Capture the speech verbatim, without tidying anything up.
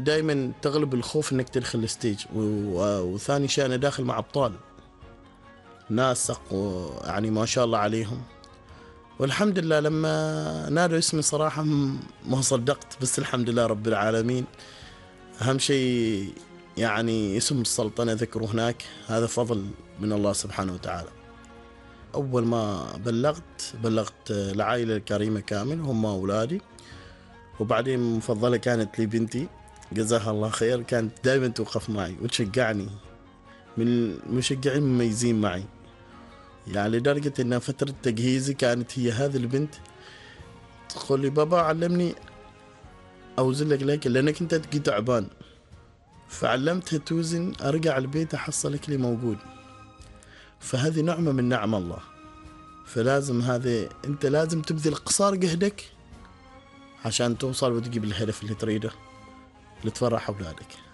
دائما تغلب الخوف انك تدخل الستيج، وثاني شيء انا داخل مع ابطال ناس يعني ما شاء الله عليهم. والحمد لله لما نادوا اسمي صراحة ما صدقت، بس الحمد لله رب العالمين. أهم شيء يعني اسم السلطنة ذكره هناك، هذا فضل من الله سبحانه وتعالى. أول ما بلغت بلغت العائلة الكريمة كامل، هم أولادي، وبعدين مفضلة كانت لي بنتي جزاها الله خير، كانت دائما توقف معي وتشجعني، من المشجعين مميزين معي يعني، لدرجة أن فترة تجهيزي كانت هي هذه البنت تقول لي بابا علمني أوزن لك لك لأنك أنت تجي تعبان، فعلمتها توزن، أرجع البيت أحصل أكلي موجود. فهذه نعمة من نعم الله، فلازم هذه أنت لازم تبذل قصار جهدك عشان توصل وتجيب الهدف اللي تريده اللي تفرح أولادك.